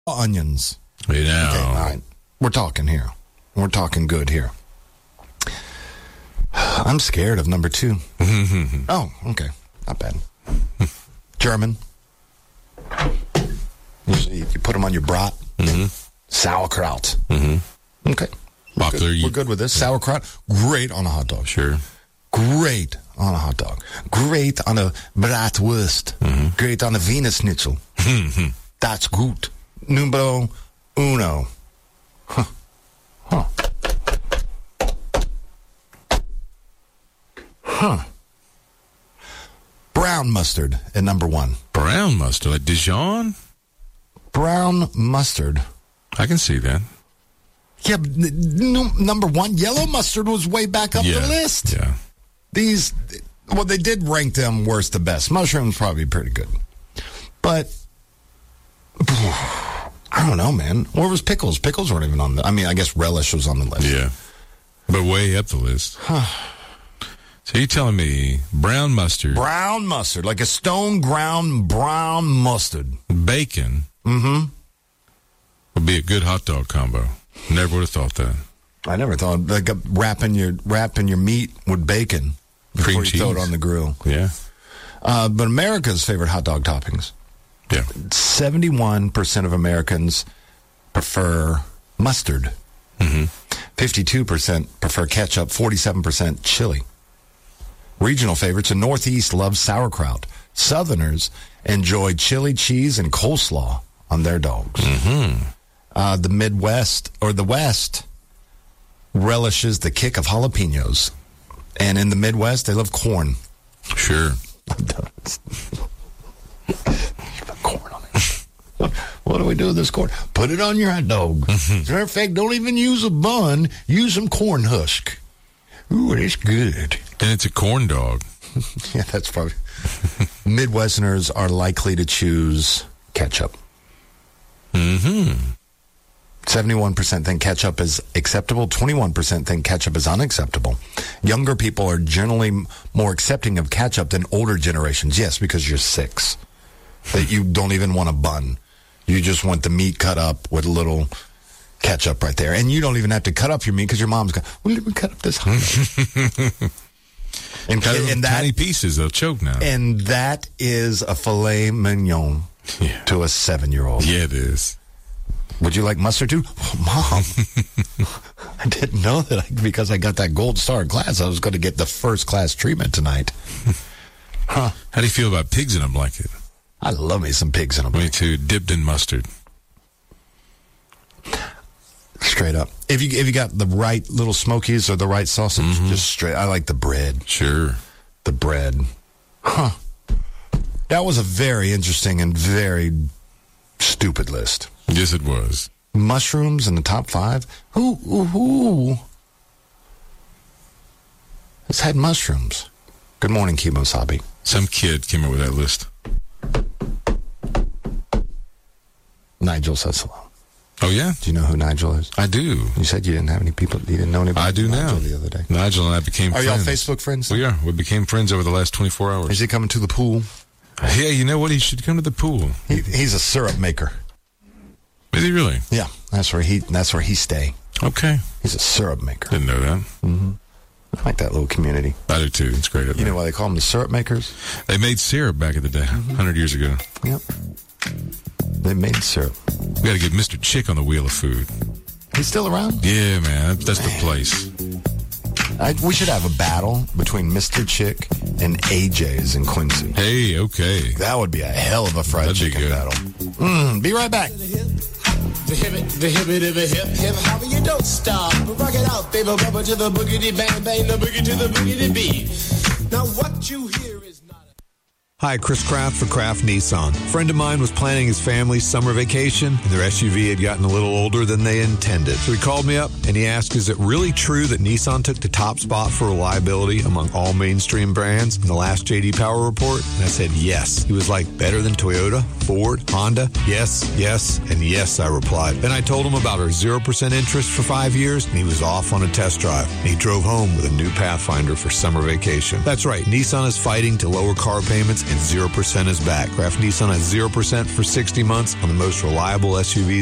onions. You know. Okay, all right. We're talking here. We're talking good here. I'm scared of number 2. Oh, okay. Not bad. German. You put them on your brat. Sauerkraut. Okay. We're good with this. Sauerkraut, great on a hot dog. Sure. Great on a hot dog. Great on a bratwurst. Great on a Wiener Schnitzel. That's gut. Numero uno. Huh. Brown mustard at number 1. Brown mustard, like Dijon? Brown mustard. I can see that. Yeah, but number 1, yellow mustard was way back up the list. Yeah. They did rank them worst to best. Mushrooms probably pretty good. But, I don't know, man. Where was pickles? Pickles weren't even on the... I mean, I guess relish was on the list. Yeah. But way up the list. So you're telling me brown mustard. Brown mustard, like a stone ground brown mustard. Bacon. Would be a good hot dog combo. Never would have thought that. I never thought, like wrapping your meat with bacon before Cream you throw it on the grill. Yeah. But America's favorite hot dog toppings. Yeah. 71% of Americans prefer mustard. 52% prefer ketchup. 47% chili. Regional favorites, the Northeast loves sauerkraut. Southerners enjoy chili cheese and coleslaw on their dogs. The Midwest, or the West, relishes the kick of jalapenos. And in the Midwest, they love corn. Sure. Corn on it. What do we do with this corn? Put it on your hot dog. As a matter of fact, don't even use a bun. Use some corn husk. Ooh, it's good. And it's a corn dog. Yeah, that's probably... Midwesterners are likely to choose ketchup. 71% think ketchup is acceptable. 21% think ketchup is unacceptable. Younger people are generally more accepting of ketchup than older generations. Yes, because you're 6. That you don't even want a bun. You just want the meat cut up with a little ketchup right there. And you don't even have to cut up your meat because your mom's going, well, let me cut up this hot dog. And tiny pieces, they'll choke now. And that is a filet mignon to a 7-year-old. Yeah, it is. Would you like mustard too? Oh, Mom, I didn't know that because I got that gold star in class. I was going to get the first class treatment tonight. How do you feel about pigs in a blanket? I love me some pigs in a blanket. Me too, dipped in mustard. Straight up. If you got the right little smokies or the right sausage, just straight. I like the bread. Sure. The bread. That was a very interesting and very stupid list. Yes, it was. Mushrooms in the top 5? Who has had mushrooms? Good morning, Kimosabi. Some kid came up with that list. Nigel says hello. Oh, yeah? Do you know who Nigel is? I do. You said you didn't have any people, you didn't know anybody. I do Nigel now. The other day. Nigel and I became friends. Are y'all Facebook friends? We are. We became friends over the last 24 hours. Is he coming to the pool? Yeah, you know what? He should come to the pool. He's a syrup maker. Is he really? Yeah, that's where he stay. Okay. He's a syrup maker. Didn't know that. I like that little community. I do too. It's great. You know why they call them the syrup makers? They made syrup back in the day, 100 years ago. Yep. They made syrup. We got to get Mr. Chick on the wheel of food. He's still around? Yeah, man. That's the place. We should have a battle between Mr. Chick and AJ's in Quincy. Hey, okay. That would be a hell of a fried chicken battle. Be right back. The hip, how you don't stop. Rock it out, baby, rubber to the boogity bang, bang, the boogie to the boogity beat. Now what you hear is not Hi, Chris Kraft for Kraft Nissan. A friend of mine was planning his family's summer vacation, and their SUV had gotten a little older than they intended. So he called me up, and he asked, is it really true that Nissan took the top spot for reliability among all mainstream brands in the last J.D. Power report? And I said, yes. He was like, better than Toyota, Ford, Honda? Yes, and yes, I replied. Then I told him about our 0% interest for 5 years, and he was off on a test drive. And he drove home with a new Pathfinder for summer vacation. That's right, Nissan is fighting to lower car payments and 0% is back. Kraft Nissan has 0% for 60 months on the most reliable SUVs